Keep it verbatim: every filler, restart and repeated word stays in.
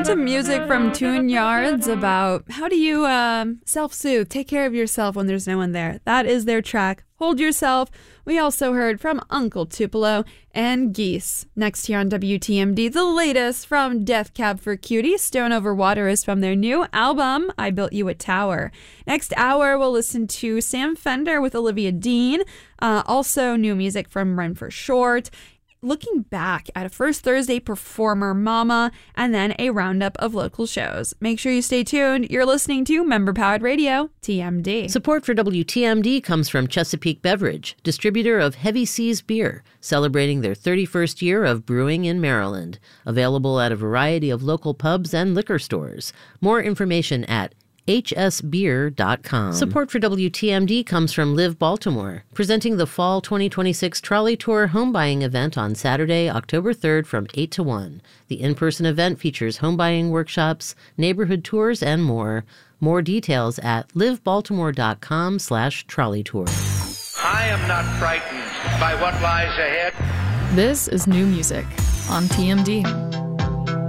to music from Tune Yards about how do you um, self-soothe, take care of yourself when there's no one there. That is their track, Hold Yourself. We also heard from Uncle Tupelo and Geese. Next here on W T M D, the latest from Death Cab for Cutie. Stone Over Water is from their new album, I Built You a Tower. Next hour, we'll listen to Sam Fender with Olivia Dean. Uh, also, new music from Run for Short. Looking back at a First Thursday performer, Mama, and then a roundup of local shows. Make sure you stay tuned. You're listening to Member Powered Radio, T M D. Support for W T M D comes from Chesapeake Beverage, distributor of Heavy Seas Beer, celebrating their thirty-first year of brewing in Maryland. Available at a variety of local pubs and liquor stores. More information at H S beer dot com. Support for W T M D comes from Live Baltimore, presenting the Fall twenty twenty-six Trolley Tour home buying event on Saturday, October third from eight to one. The in-person event features home buying workshops, neighborhood tours, and more. More details at live baltimore dot com slash trolley tour. I am not frightened by what lies ahead. This is new music on T M D.